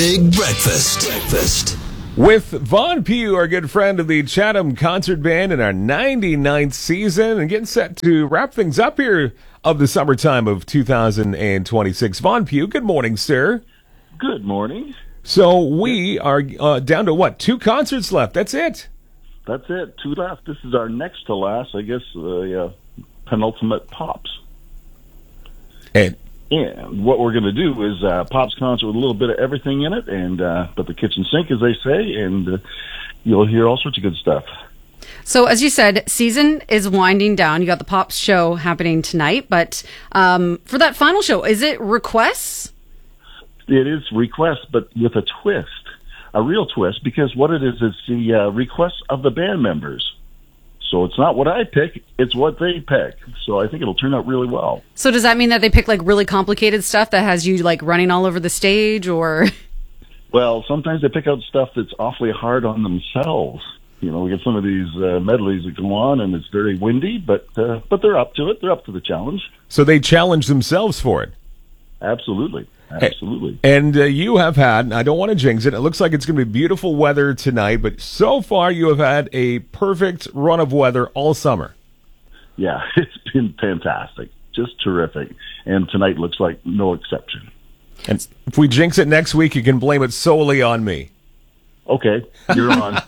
Big Breakfast. With Vaughn Pugh, our good friend of the Chatham Concert Band in our 99th season, and getting set to wrap things up here of the summertime of 2026. Vaughn Pugh, good morning, sir. Good morning. So we are down to what? 2 concerts left. That's it. That's it. 2 left. This is our next to last, I guess, penultimate Pops. And what we're going to do is Pops concert with a little bit of everything in it, and but the kitchen sink, as they say, and you'll hear all sorts of good stuff. So, as you said, season is winding down. You got the Pops show happening tonight, but for that final show, is it requests? It is requests, but with a twist, a real twist, because what it is the requests of the band members. So it's not what I pick, it's what they pick. So I think it'll turn out really well. So does that mean that they pick like really complicated stuff that has you like running all over the stage, or? Well, sometimes they pick out stuff that's awfully hard on themselves. You know, we get some of these medleys that go on and it's very windy, but they're up to it. They're up to the challenge. So they challenge themselves for it. Absolutely. Absolutely. And you have had, I don't want to jinx it, it looks like it's going to be beautiful weather tonight, but so far you have had a perfect run of weather all summer. Yeah, it's been fantastic. Just terrific. And tonight looks like no exception. And if we jinx it next week, you can blame it solely on me. Okay, you're on.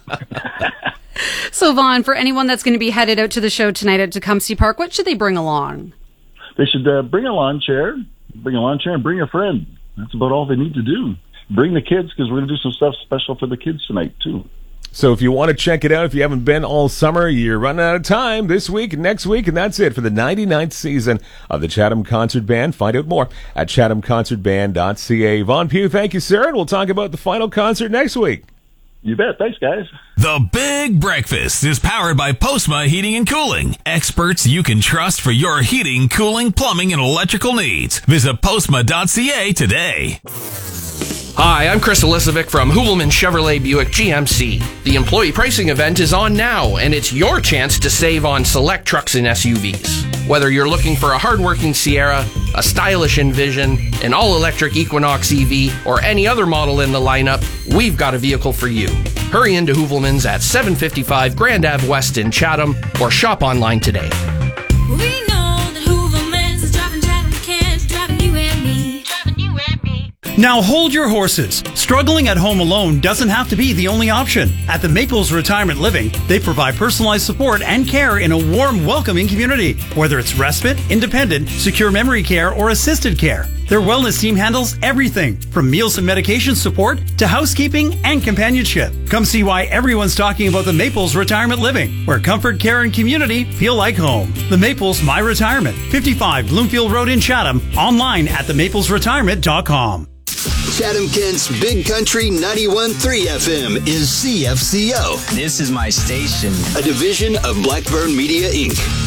So, Vaughn, for anyone that's going to be headed out to the show tonight at Tecumseh Park, what should they bring along? They should bring a lawn chair. Bring a lawn chair and bring a friend. That's about all they need to do. Bring the kids, because we're going to do some stuff special for the kids tonight, too. So if you want to check it out, if you haven't been all summer, you're running out of time this week and next week, and that's it for the 99th season of the Chatham Concert Band. Find out more at chathamconcertband.ca. Vaughn Pugh, thank you, sir, and we'll talk about the final concert next week. You bet. Thanks, guys. The Big Breakfast is powered by Postma Heating and Cooling. Experts you can trust for your heating, cooling, plumbing, and electrical needs. Visit postma.ca today. Hi, I'm Chris Elisovic from Hoovelman Chevrolet Buick GMC. The employee pricing event is on now, and it's your chance to save on select trucks and SUVs. Whether you're looking for a hardworking Sierra, a stylish Envision, an all-electric Equinox EV, or any other model in the lineup, we've got a vehicle for you. Hurry into Hoovelman's at 755 Grand Ave West in Chatham, or shop online today. We know that Hoovelman's is driving Chatham kids, driving you and me, driving you and me. Now hold your horses. Struggling at home alone doesn't have to be the only option. At the Maples Retirement Living, they provide personalized support and care in a warm, welcoming community. Whether it's respite, independent, secure memory care, or assisted care, their wellness team handles everything from meals and medication support to housekeeping and companionship. Come see why everyone's talking about the Maples Retirement Living, where comfort, care, and community feel like home. The Maples My Retirement, 55 Bloomfield Road in Chatham, online at themaplesretirement.com. Chatham-Kent's Big Country 91.3 FM is CFCO. This is my station. A division of Blackburn Media, Inc.